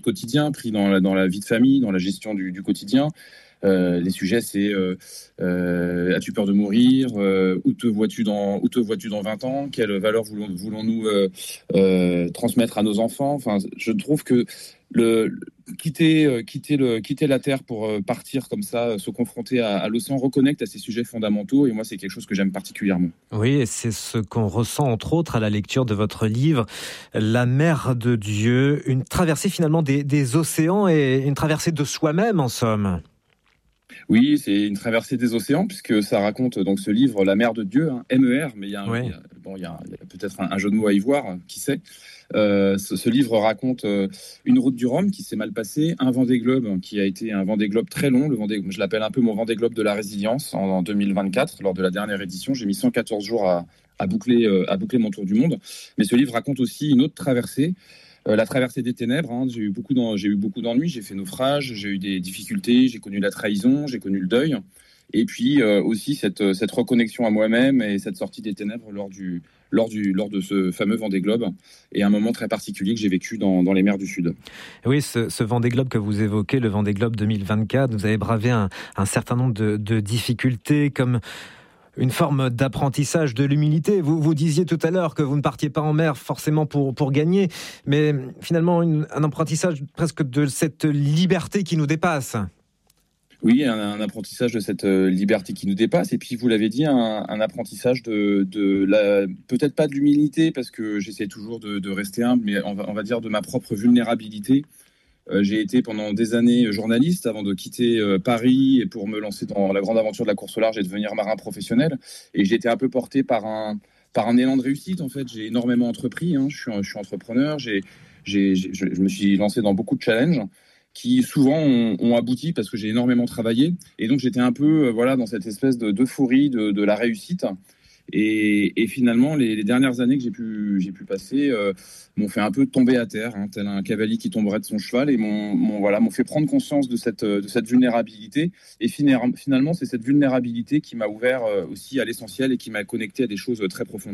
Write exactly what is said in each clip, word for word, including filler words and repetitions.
quotidien, pris dans la, dans la vie de famille, dans la gestion du, du quotidien. Euh, les sujets, c'est euh, euh, as-tu peur de mourir, euh, où te vois-tu dans où te vois-tu dans vingt ans, quelles valeurs voulons, voulons-nous euh, euh, transmettre à nos enfants. Enfin, je trouve que le, le quitter euh, quitter le quitter la terre pour euh, partir comme ça, euh, se confronter à, à l'océan, reconnecte à ces sujets fondamentaux. Et moi, c'est quelque chose que j'aime particulièrement. Oui, et c'est ce qu'on ressent entre autres à la lecture de votre livre, La mer de Dieu, une traversée finalement des, des océans et une traversée de soi-même en somme. Oui, c'est une traversée des océans, puisque ça raconte donc ce livre, La mer de Dieu, hein, M E R, mais il y a, un, Oui. il y a, bon, il y a, il y a peut-être un, un jeu de mots à y voir, hein, qui sait. Euh, ce, ce livre raconte euh, une route du Rhum qui s'est mal passée, un Vendée Globe qui a été un Vendée Globe très long, le Vendée, je l'appelle un peu mon Vendée Globe de la résilience en, en deux mille vingt-quatre, lors de la dernière édition. J'ai mis cent quatorze jours à, à, boucler, euh, à boucler mon tour du monde. Mais ce livre raconte aussi une autre traversée, Euh, la traversée des ténèbres. Hein. J'ai eu beaucoup d'en- j'ai eu beaucoup d'ennuis, j'ai fait naufrage, j'ai eu des difficultés, j'ai connu la trahison, j'ai connu le deuil. Et puis euh, aussi cette, cette reconnexion à moi-même et cette sortie des ténèbres lors, du, lors, du, lors de ce fameux Vendée Globe. Et un moment très particulier que j'ai vécu dans, dans les mers du Sud. Oui, ce, ce Vendée Globe que vous évoquez, le Vendée Globe deux mille vingt-quatre, vous avez bravé un, un certain nombre de, de difficultés comme une forme d'apprentissage de l'humilité. Vous, vous disiez tout à l'heure que vous ne partiez pas en mer forcément pour, pour gagner, mais finalement une, un apprentissage presque de cette liberté qui nous dépasse. Oui, un, un apprentissage de cette euh, liberté qui nous dépasse. Et puis, vous l'avez dit, un, un apprentissage de, de la, peut-être pas de l'humilité, parce que j'essaie toujours de, de rester humble, mais on va, on va dire de ma propre vulnérabilité. Euh, j'ai été pendant des années journaliste avant de quitter euh, Paris et pour me lancer dans la grande aventure de la course au large et devenir marin professionnel. Et j'ai été un peu porté par un, par un élan de réussite. En fait, j'ai énormément entrepris. Hein. Je suis, je suis entrepreneur. J'ai, j'ai, j'ai, je, je me suis lancé dans beaucoup de challenges qui souvent ont, ont abouti parce que j'ai énormément travaillé. Et donc j'étais un peu euh, voilà dans cette espèce de d'euphorie de, de la réussite. Et, et finalement, les, les dernières années que j'ai pu, j'ai pu passer euh, m'ont fait un peu tomber à terre, hein, tel un cavalier qui tomberait de son cheval, et m'ont, m'ont, voilà, m'ont fait prendre conscience de cette, de cette vulnérabilité. Et finalement, c'est cette vulnérabilité qui m'a ouvert euh, aussi à l'essentiel et qui m'a connecté à des choses très profondes.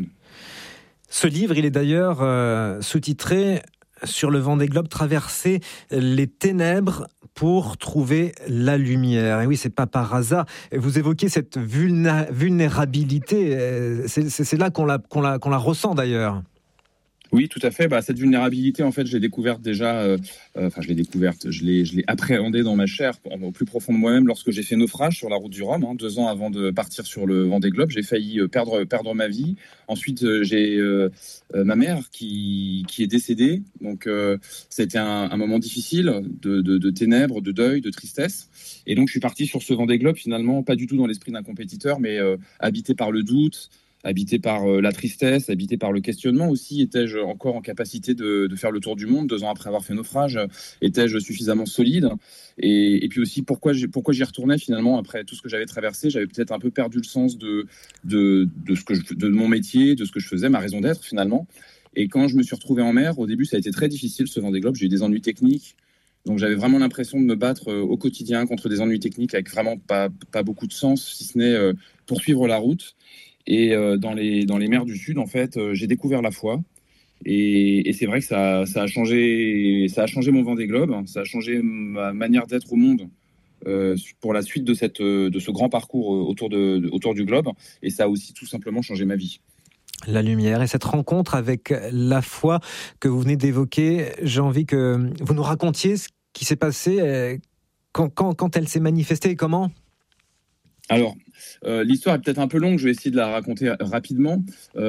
Ce livre, il est d'ailleurs euh, sous-titré sur le Vendée Globe, traverser les ténèbres pour trouver la lumière. Et oui, c'est pas par hasard. Vous évoquez cette vulna- vulnérabilité. C'est, c'est, c'est là qu'on la, qu'on la, qu'on la ressent d'ailleurs. Oui, tout à fait. Bah, cette vulnérabilité, en fait, je l'ai découverte déjà. Euh, euh, enfin, je l'ai découverte. Je l'ai, je l'ai appréhendée dans ma chair, au plus profond de moi-même, lorsque j'ai fait naufrage sur la route du Rhum, hein, deux ans avant de partir sur le Vendée Globe. J'ai failli euh, perdre perdre ma vie. Ensuite, euh, j'ai euh, euh, ma mère qui qui est décédée. Donc, euh, c'était un, un moment difficile de, de, de ténèbres, de deuil, de tristesse. Et donc, je suis parti sur ce Vendée Globe finalement, pas du tout dans l'esprit d'un compétiteur, mais euh, habité par le doute, habité par euh, la tristesse, habité par le questionnement aussi. Étais-je encore en capacité de, de faire le tour du monde deux ans après avoir fait naufrage? Étais-je suffisamment solide? et, et puis aussi, pourquoi, j'ai, pourquoi j'y retournais finalement après tout ce que j'avais traversé? J'avais peut-être un peu perdu le sens de, de, de, ce que je, de mon métier, de ce que je faisais, ma raison d'être finalement. Et quand je me suis retrouvé en mer, au début, ça a été très difficile ce Vendée Globe. J'ai eu des ennuis techniques. Donc j'avais vraiment l'impression de me battre euh, au quotidien contre des ennuis techniques avec vraiment pas, pas beaucoup de sens, si ce n'est euh, poursuivre la route. Et euh, dans, les, dans les mers du Sud, en fait, euh, j'ai découvert la foi. Et, et c'est vrai que ça, ça, a changé, ça a changé mon Vendée Globe, ça a changé ma manière d'être au monde euh, pour la suite de, cette, de ce grand parcours autour, de, autour du globe. Et ça a aussi tout simplement changé ma vie. La lumière et cette rencontre avec la foi que vous venez d'évoquer, j'ai envie que vous nous racontiez ce qui s'est passé, quand, quand, quand elle s'est manifestée et comment. Alors, euh, l'histoire est peut-être un peu longue, je vais essayer de la raconter rapidement.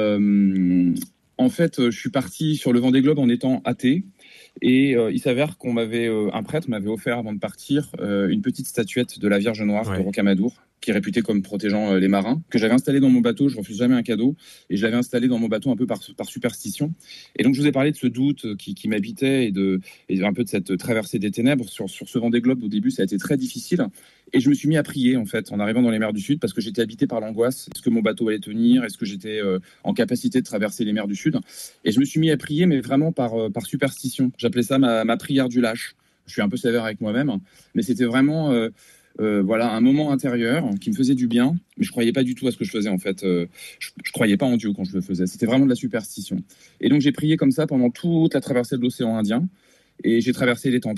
Euh, en fait, je suis parti sur le Vendée Globe en étant athée. Et euh, il s'avère qu'on m'avait, euh, un prêtre m'avait offert avant de partir euh, une petite statuette de la Vierge Noire ouais. de Rocamadour, qui est réputée comme protégeant euh, les marins, que j'avais installée dans mon bateau. Je refuse jamais un cadeau, et je l'avais installée dans mon bateau un peu par, par superstition. Et donc je vous ai parlé de ce doute qui, qui m'habitait et de et un peu de cette traversée des ténèbres sur sur ce Vendée Globe. Au début, ça a été très difficile, et je me suis mis à prier en fait en arrivant dans les mers du Sud parce que j'étais habité par l'angoisse. Est-ce que mon bateau allait tenir? Est-ce que j'étais euh, en capacité de traverser les mers du Sud? Et je me suis mis à prier, mais vraiment par euh, par superstition. J'appelais ça ma, ma prière du lâche. Je suis un peu sévère avec moi-même, mais c'était vraiment euh, euh, voilà, un moment intérieur qui me faisait du bien, mais je croyais pas du tout à ce que je faisais en fait. Euh, je, je croyais pas en Dieu quand je le faisais. C'était vraiment de la superstition. Et donc j'ai prié comme ça pendant toute la traversée de l'océan Indien. et j'ai traversé les tempêtes.